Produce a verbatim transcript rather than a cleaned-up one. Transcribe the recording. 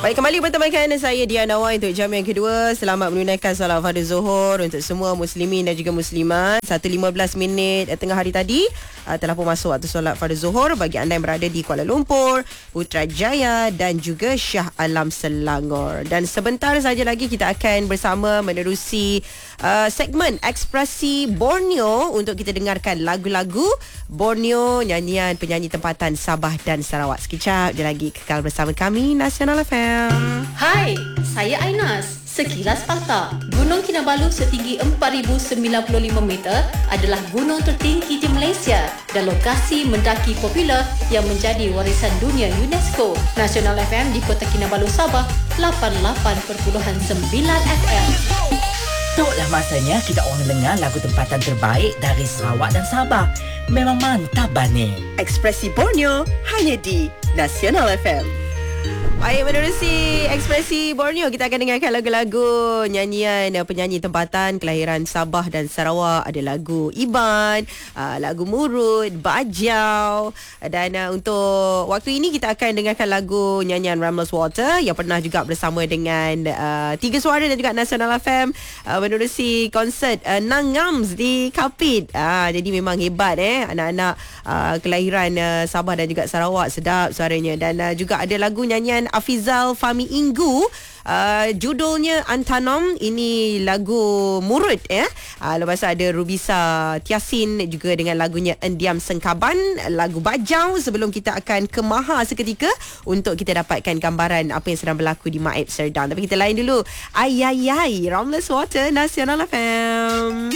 Baik, kembali bertemankan saya Diana Wai untuk jam yang kedua. Selamat menunaikan solat fardu Zuhur untuk semua muslimin dan juga muslimat. satu lima belas minit tengah hari tadi uh, telah pun masuk waktu solat fardu Zuhur bagi anda yang berada di Kuala Lumpur, Putrajaya dan juga Shah Alam Selangor. Dan sebentar saja lagi kita akan bersama menerusi uh, segmen Ekspresi Borneo untuk kita dengarkan lagu-lagu Borneo, nyanyian penyanyi tempatan Sabah dan Sarawak. Sekejap je lagi kekal bersama kami Nasional F M. Hai, saya Ainas. Sekilas fakta, Gunung Kinabalu setinggi empat ribu sembilan puluh lima meter adalah gunung tertinggi di Malaysia dan lokasi mendaki popular yang menjadi warisan dunia UNESCO. Nasional F M di Kota Kinabalu, Sabah, lapan puluh lapan perpuluhan sembilan F M. Itulah masanya kita orang dengar lagu tempatan terbaik dari Sarawak dan Sabah. Memang mantap, Bani. Ekspresi Borneo hanya di Nasional F M. Baik, menerusi Ekspresi Borneo, kita akan dengarkan lagu-lagu nyanyian penyanyi tempatan kelahiran Sabah dan Sarawak. Ada lagu Iban, lagu Murut, Bajau. Dan untuk waktu ini kita akan dengarkan lagu nyanyian Ramles Water yang pernah juga bersama dengan uh, Tiga Suara dan juga Nasional F M uh, menerusi konsert uh, Nangams di Kapit. uh, Jadi memang hebat eh anak-anak uh, kelahiran uh, Sabah dan juga Sarawak. Sedap suaranya. Dan uh, juga ada lagu nyanyian Afizal Fahmi Inggu, uh, judulnya Antanom. Ini lagu Murut ya. Uh, lepas tu ada Rubisa Tiasin juga dengan lagunya Endiam Sengkaban, lagu Bajau. Sebelum kita akan ke Maha seketika untuk kita dapatkan gambaran apa yang sedang berlaku di Maib Serdang. Tapi kita lain dulu. Ayayay, Ramles Water, Nasional F M.